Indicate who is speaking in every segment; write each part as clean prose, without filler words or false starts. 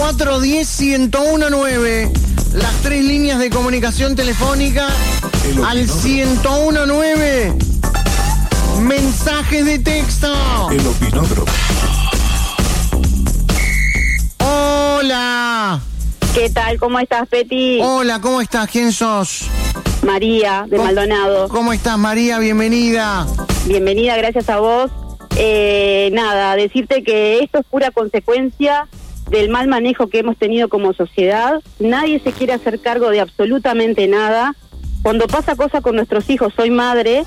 Speaker 1: 410-1019. Las 3 líneas de comunicación telefónica al 1019. Mensajes de texto.
Speaker 2: El opinódromo.
Speaker 1: Hola.
Speaker 3: ¿Qué tal? ¿Cómo estás, Peti?
Speaker 1: Hola, ¿cómo estás? ¿Quién sos?
Speaker 3: María, de Maldonado.
Speaker 1: ¿Cómo estás, María? Bienvenida.
Speaker 3: Bienvenida, gracias a vos. Nada, decirte que esto es pura consecuencia del mal manejo que hemos tenido como sociedad. Nadie se quiere hacer cargo de absolutamente nada. Cuando pasa cosa con nuestros hijos, soy madre,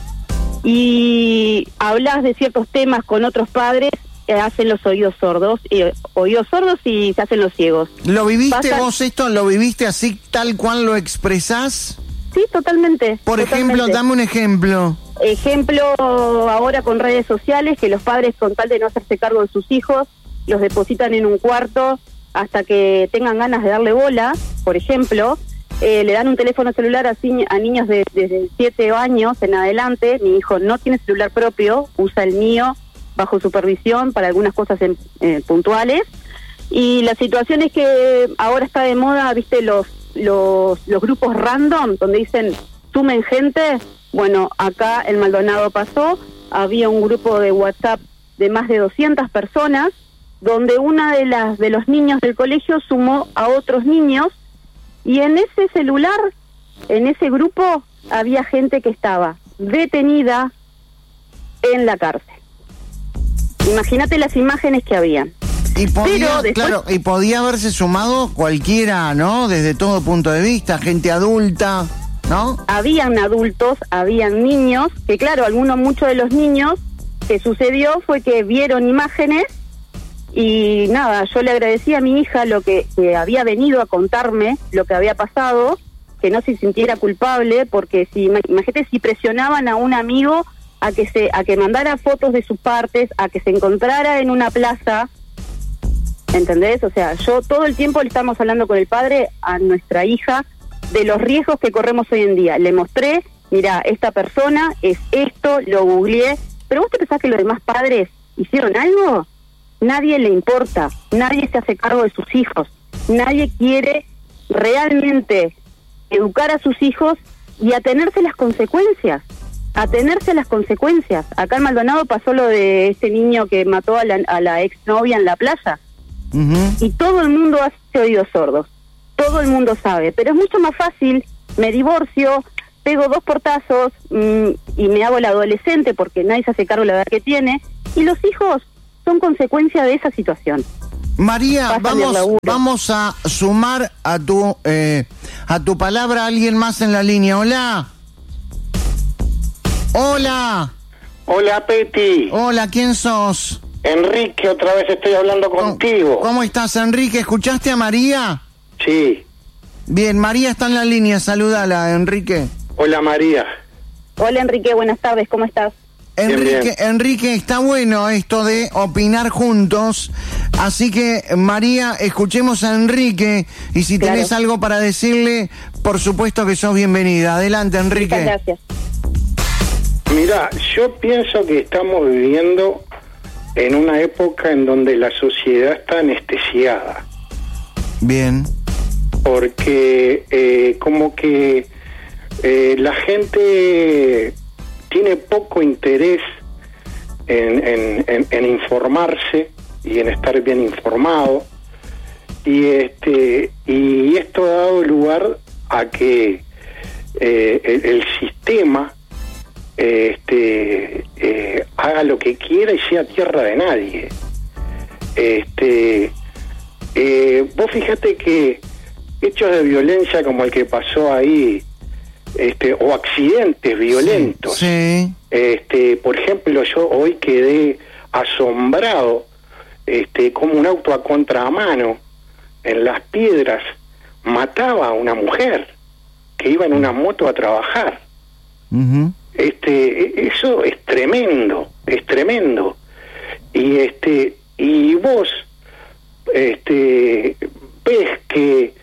Speaker 3: y hablas de ciertos temas con otros padres, hacen los oídos sordos y se hacen los ciegos.
Speaker 1: ¿Lo viviste vos esto? ¿Lo viviste así tal cual lo expresás?
Speaker 3: Sí, totalmente.
Speaker 1: Por ejemplo, dame un ejemplo.
Speaker 3: Ejemplo, ahora con redes sociales, que los padres, con tal de no hacerse cargo de sus hijos, los depositan en un cuarto hasta que tengan ganas de darle bola. Por ejemplo, le dan un teléfono celular a niños desde 7 años en adelante. Mi hijo no tiene celular propio, usa el mío bajo supervisión para algunas cosas puntuales. Y la situación es que ahora está de moda, viste, los grupos random, donde dicen sumen gente. Bueno, acá en Maldonado pasó, había un grupo de WhatsApp de más de 200 personas, donde una de los niños del colegio sumó a otros niños, y en ese celular, en ese grupo, había gente que estaba detenida en la cárcel. Imagínate las imágenes que habían.
Speaker 1: Y podía, claro, y podía haberse sumado cualquiera, ¿no? Desde todo punto de vista, gente adulta, ¿no? Habían
Speaker 3: adultos, habían niños, que claro, muchos de los niños, que sucedió fue que vieron imágenes y nada, yo le agradecí a mi hija lo que había venido a contarme, lo que había pasado, que no se sintiera culpable, porque imagínate si presionaban a un amigo a que mandara fotos de sus partes, a que se encontrara en una plaza, ¿entendés? O sea, yo todo el tiempo le estamos hablando con el padre a nuestra hija de los riesgos que corremos hoy en día. Le mostré, mira, esta persona es esto, lo googleé, pero ¿vos te pensás que los demás padres hicieron algo? Nadie le importa, nadie se hace cargo de sus hijos, nadie quiere realmente educar a sus hijos y atenerse a las consecuencias. Acá en Maldonado pasó lo de ese niño que mató a la exnovia en la playa. Y todo el mundo hace oídos sordos, todo el mundo sabe, pero es mucho más fácil, me divorcio, pego 2 portazos y me hago la adolescente porque nadie se hace cargo de la edad que tiene, y los hijos son consecuencia de esa situación.
Speaker 1: María, vamos a sumar a tu palabra a alguien más en la línea. Hola.
Speaker 4: Hola, Peti.
Speaker 1: Hola, ¿quién sos?
Speaker 4: Enrique, otra vez estoy hablando contigo.
Speaker 1: ¿Cómo estás, Enrique? ¿Escuchaste a María?
Speaker 4: Sí.
Speaker 1: Bien, María está en la línea, salúdala, Enrique.
Speaker 4: Hola, María.
Speaker 3: Hola, Enrique, buenas tardes, ¿cómo estás?
Speaker 1: Bien. Enrique, está bueno esto de opinar juntos, así que, María, escuchemos a Enrique, y si tenés algo para decirle, por supuesto que sos bienvenida. Adelante, Enrique.
Speaker 3: Muchas gracias.
Speaker 4: Mirá, yo pienso que estamos viviendo en una época en donde la sociedad está anestesiada.
Speaker 1: Bien.
Speaker 4: Porque como que la gente tiene poco interés en informarse y en estar bien informado, y esto ha dado lugar a que el sistema haga lo que quiera y sea tierra de nadie. Vos fíjate que hechos de violencia como el que pasó ahí, o accidentes violentos,
Speaker 1: sí.
Speaker 4: Por ejemplo, yo hoy quedé asombrado, como un auto a contramano en Las Piedras mataba a una mujer que iba en una moto a trabajar. Eso es tremendo, y vos ves que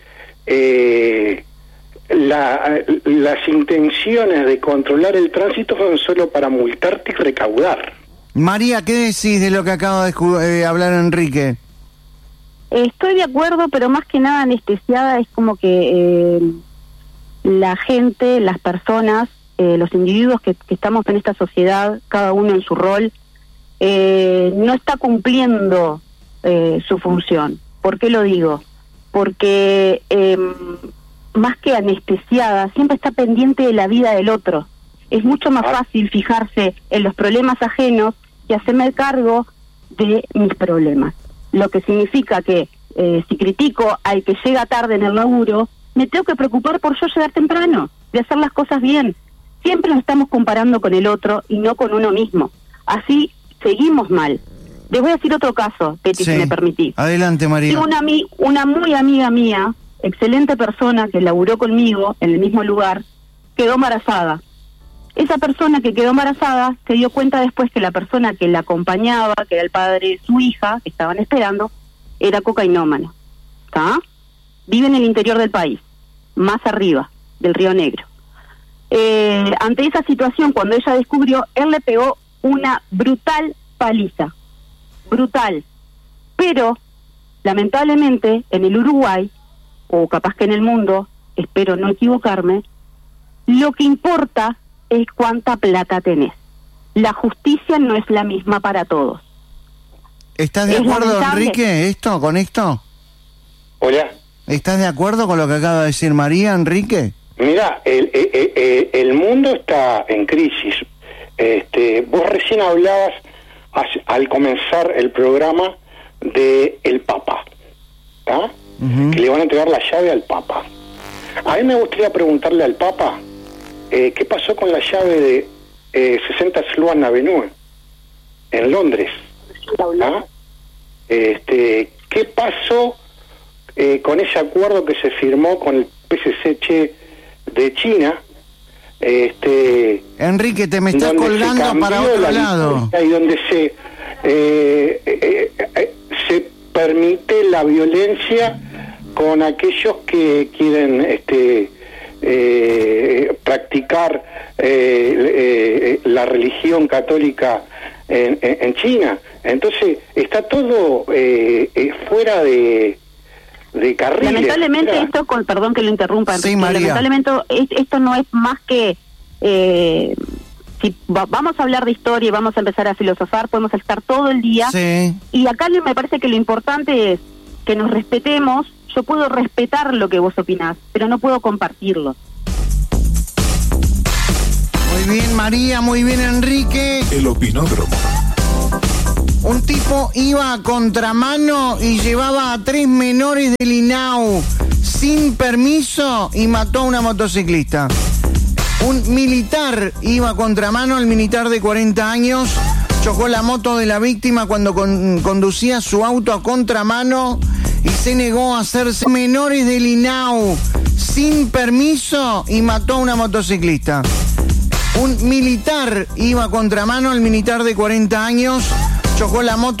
Speaker 4: las intenciones de controlar el tránsito son solo para multarte y recaudar.
Speaker 1: María, ¿qué decís de lo que acaba de hablar Enrique?
Speaker 3: Estoy de acuerdo, pero más que nada anestesiada es como que la gente, las personas, los individuos que estamos en esta sociedad, cada uno en su rol, no está cumpliendo su función. ¿Por qué lo digo? Porque más que anestesiada, siempre está pendiente de la vida del otro. Es mucho más fácil fijarse en los problemas ajenos que hacerme cargo de mis problemas. Lo que significa que si critico al que llega tarde en el laburo, me tengo que preocupar por yo llegar temprano, de hacer las cosas bien. Siempre nos estamos comparando con el otro y no con uno mismo. Así seguimos mal. Les voy a decir otro caso, Peti, si me permitís.
Speaker 1: Adelante, María.
Speaker 3: Tengo una muy amiga mía, excelente persona, que laburó conmigo en el mismo lugar, quedó embarazada. Esa persona que quedó embarazada se dio cuenta después que la persona que la acompañaba, que era el padre de su hija, que estaban esperando, era cocainómano. ¿Está? Vive en el interior del país, más arriba del Río Negro. Ante esa situación, cuando ella descubrió, él le pegó una brutal paliza. Brutal. Pero, lamentablemente, en el Uruguay, o capaz que en el mundo, espero no equivocarme, lo que importa es cuánta plata tenés. La justicia no es la misma para todos.
Speaker 1: ¿Estás de acuerdo, Enrique, con esto?
Speaker 4: Hola.
Speaker 1: ¿Estás de acuerdo con lo que acaba de decir María, Enrique?
Speaker 4: Mira, el mundo está en crisis. Vos recién hablabas al comenzar el programa de el Papa, ¿tá? Que le van a entregar la llave al Papa. A mí me gustaría preguntarle al Papa qué pasó con la llave de 60 Sloane Avenue en Londres. ¿Ah? ¿Qué pasó con ese acuerdo que se firmó con el PSC de China?
Speaker 1: Enrique, te me estás colgando para otro lado.
Speaker 4: Y donde se permite la violencia con aquellos que quieren practicar la religión católica en China. Entonces está todo fuera de carriles.
Speaker 3: Lamentablemente esto, perdón que lo interrumpa,
Speaker 1: sí,
Speaker 3: lamentablemente esto no es más que si vamos a hablar de historia y vamos a empezar a filosofar, podemos estar todo el día.
Speaker 1: Sí.
Speaker 3: Y acá me parece que lo importante es que nos respetemos. Yo puedo respetar lo que vos opinás, pero no puedo compartirlo.
Speaker 1: Muy bien, María, muy bien, Enrique.
Speaker 2: El opinódromo.
Speaker 1: Un tipo iba a contramano y llevaba a 3 menores del INAU sin permiso y mató a una motociclista. Un militar iba a contramano, el militar de 40 años, chocó la moto de la víctima cuando conducía su auto a contramano y se negó a hacerse menores del INAU sin permiso y mató a una motociclista. Un militar iba a contramano, el militar de 40 años, chocó la moto